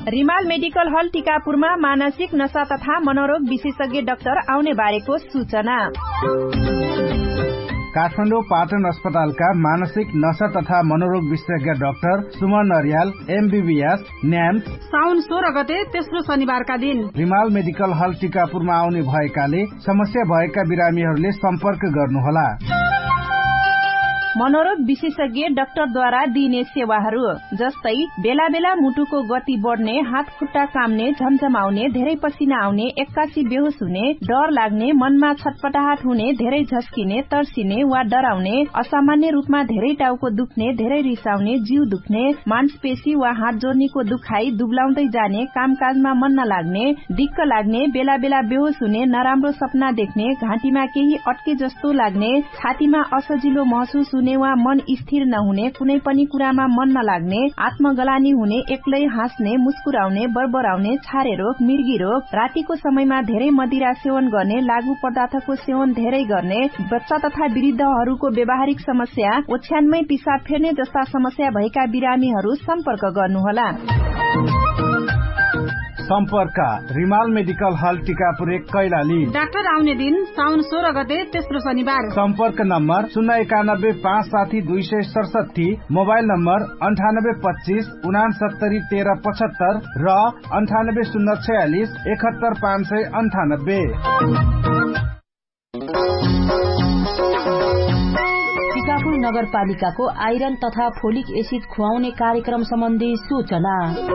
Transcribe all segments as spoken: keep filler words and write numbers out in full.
Rimal medical हल टिकापुरमा मानसिक नशा तथा मनोरोग विशेषज्ञ डाक्टर आउने बारेको सूचना। काठमाडौँ पाटन अस्पतालका मानसिक नशा तथा मनोरोग विशेषज्ञ डाक्टर सुमन नरियाल एमबीबीएस न्याम्स साउन सोह्र गते तेस्रो शनिबारका दिन रिमाल मेडिकल हल टिकापुरमा आउने भएकाले समस्या भएका बिरामीहरूले सम्पर्क गर्नुहोला। मनोरोग विशेषज्ञ डाक्टरद्वारा दिइने सेवाहरू जस्तै बेला बेला मुटुको गति बढ्ने, हात खुट्टा काम्ने, झमझमाउने, धेरै पसिना आउने, एक्कासी बेहोस हुने, डर लाग्ने, मनमा छटपटाहट हुने, धेरै झस्किने, तर्सिने वा डराउने, असामान्य रूपमा धेरै टाउको दुख्ने, धेरै रिसाउने, जिउ दुख्ने, मांसपेशी वा हात जोड्नीको दुखाइ, दुब्लाउँदै जाने, कामकाजमा मन नलाग्ने, दिक्क लाग्ने, बेला बेला बेहोस हुने, नराम्रो सपना देख्ने, घाँटीमा केही अट्के जस्तो लाग्ने, छातीमा असजिलो महसुस हुने वा मन स्थिर नहुने, कुनै पनि कुरामा मन नलाग्ने, आत्मगलानी हुने, एक्लै हाँस्ने, मुस्कुराउने, बरबराउने, छारे रोग, मिर्गी रोग, रातिको समयमा धेरै मदिरा सेवन गर्ने, लागू पदार्थको सेवन धेरै गर्ने, बच्चा तथा वृद्धहरूको व्यावहारिक समस्या, ओछ्यानमै पिसाब फेर्ने जस्ता समस्या भएका बिरामीहरू सम्पर्क गर्नुहोला। सम्पर्क रिमाल मेडिकल हल टिकापुर एक कैलाली। डाक्टर आउने दिन साउन सोह्र गते तेस्रो शनिबार। सम्पर्क नम्बर शून्य एकानब्बे पाँच साठी दुई सय सडसठी, मोबाइल नम्बर अन्ठानब्बे पच्चीस उनासत्तरी तेह्र पचहत्तर र अन्ठानब्बे शून्य छयालिस एकहत्तर पाँच सय अन्ठानब्बे। टिकापुर नगरपालिकाको आइरन तथा फोलिक एसिड खुवाउने कार्यक्रम सम्बन्धी सूचना।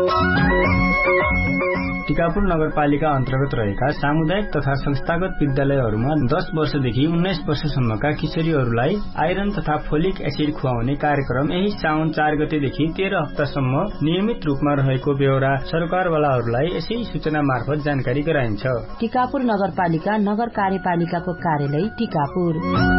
टिकापुर नगरपालिका अन्तर्गत रहेका सामुदायिक तथा संस्थागत विद्यालयहरूमा दस वर्षदेखि उन्नाइस वर्षसम्मका किशोरीहरूलाई आइरन तथा फोलिक एसिड खुवाउने कार्यक्रम यही साउन चार गतेदेखि तेह्र हप्तासम्म नियमित रूपमा रहेको बेहोरा सरकारवालाहरूलाई यसै सूचना मार्फत जानकारी गराइन्छ। टिकापुर नगरपालिका नगर कार्यपालिकाको कार्यालय टिकापुर।